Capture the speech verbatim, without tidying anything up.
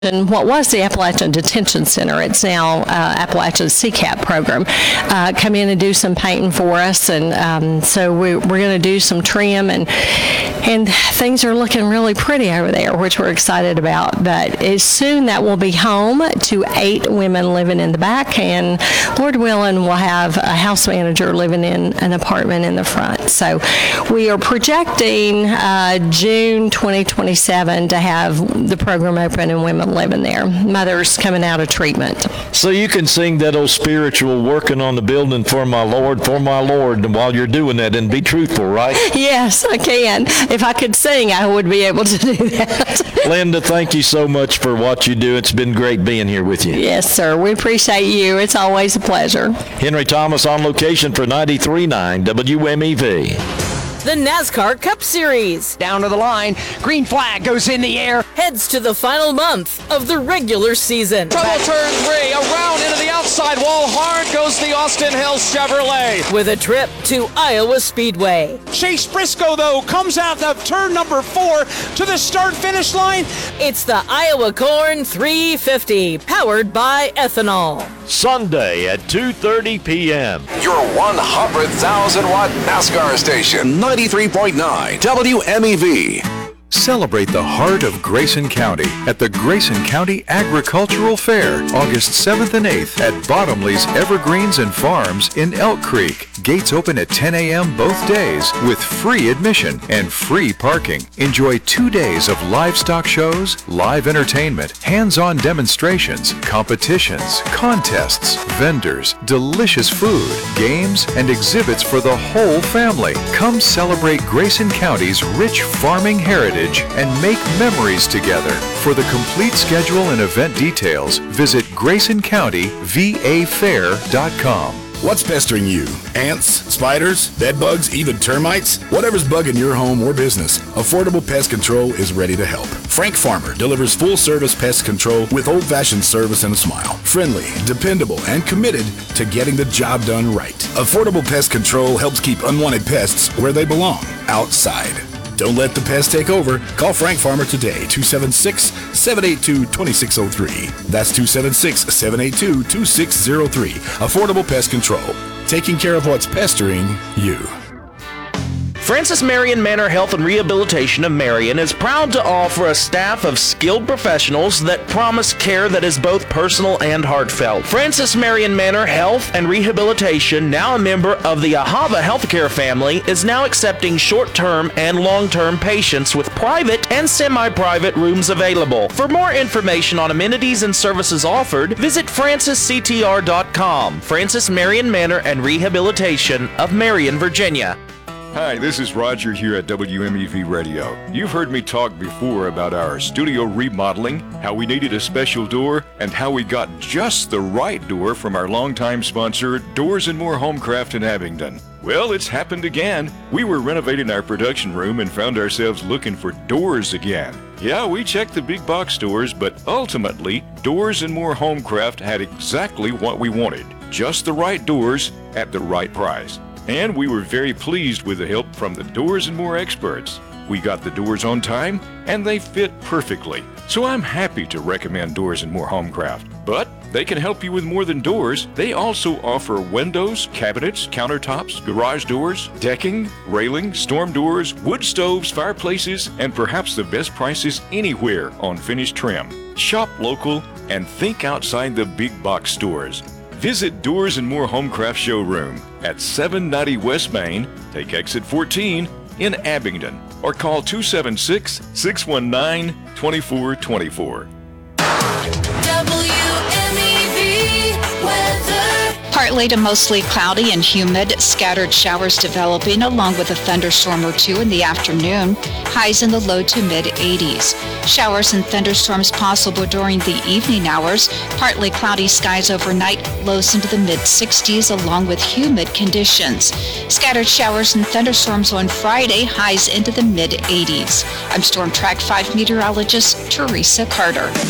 And what was the Appalachian Detention Center, it's now uh, Appalachian C CAP program, uh, come in and do some painting for us. And um, so we, we're going to do some trim, and and things are looking really pretty over there, which we're excited about. But as soon that will be home to eight women living in the back, and Lord willing, we'll have a house manager living in an apartment in the front. So we are projecting uh, June twenty twenty-seven to have the program open and women living there, mothers coming out of treatment. So you can sing that old spiritual, working on the building for my Lord, for my Lord, while you're doing that, and be truthful, right? Yes, I can. If I could sing, I would be able to do that. Linda, thank you so much for what you do. It's been great being here with you. Yes, sir. We appreciate you. It's always a pleasure. Henry Thomas on location for ninety-three point nine W M E V. The NASCAR Cup Series. Down to the line, green flag goes in the air. Heads to the final month of the regular season. Trouble turn three, around into the outside wall, hard goes the Austin Hill Chevrolet. With a trip to Iowa Speedway. Chase Briscoe, though, comes out of turn number four to the start-finish line. It's the Iowa Corn three fifty, powered by ethanol. Sunday at two thirty p.m. Your one hundred thousand watt NASCAR station, ninety-three point nine W M E V. Celebrate the heart of Grayson County at the Grayson County Agricultural Fair, August seventh and eighth at Bottomley's Evergreens and Farms in Elk Creek. Gates open at ten a.m. both days with free admission and free parking. Enjoy two days of livestock shows, live entertainment, hands-on demonstrations, competitions, contests, vendors, delicious food, games, and exhibits for the whole family. Come celebrate Grayson County's rich farming heritage and make memories together. For the complete schedule and event details, visit grayson county v a fair dot com. What's pestering you? Ants, spiders, bedbugs, even termites? Whatever's bugging your home or business, Affordable Pest Control is ready to help. Frank Farmer delivers full-service pest control with old-fashioned service and a smile. Friendly, dependable, and committed to getting the job done right. Affordable Pest Control helps keep unwanted pests where they belong, outside. Don't let the pest take over. Call Frank Farmer today, two seven six, seven eight two, two six zero three. That's two seven six, seven eight two, two six zero three. Affordable Pest Control. Taking care of what's pestering you. Francis Marion Manor Health and Rehabilitation of Marion is proud to offer a staff of skilled professionals that promise care that is both personal and heartfelt. Francis Marion Manor Health and Rehabilitation, now a member of the Ahava Healthcare family, is now accepting short-term and long-term patients with private and semi-private rooms available. For more information on amenities and services offered, visit francis c t r dot com. Francis Marion Manor and Rehabilitation of Marion, Virginia. Hi, this is Roger here at W M E V Radio. You've heard me talk before about our studio remodeling, how we needed a special door, and how we got just the right door from our longtime sponsor, Doors and More Homecraft in Abingdon. Well, it's happened again. We were renovating our production room and found ourselves looking for doors again. Yeah, we checked the big box stores, but ultimately, Doors and More Homecraft had exactly what we wanted. Just the right doors at the right price. And we were very pleased with the help from the Doors and More experts. We got the doors on time, and they fit perfectly. So I'm happy to recommend Doors and More Homecraft. But they can help you with more than doors. They also offer windows, cabinets, countertops, garage doors, decking, railing, storm doors, wood stoves, fireplaces, and perhaps the best prices anywhere on finished trim. Shop local and think outside the big box stores. Visit Doors and More Homecraft Showroom at seven ninety West Main, take exit fourteen in Abingdon, or call two seven six, six one nine, two four two four. W M E V weather. Partly to mostly cloudy and humid, scattered showers developing along with a thunderstorm or two in the afternoon, highs in the low to mid eighties. Showers and thunderstorms possible during the evening hours, partly cloudy skies overnight, lows into the mid sixties along with humid conditions. Scattered showers and thunderstorms on Friday, highs into the mid eighties. I'm Storm Track five meteorologist Teresa Carter.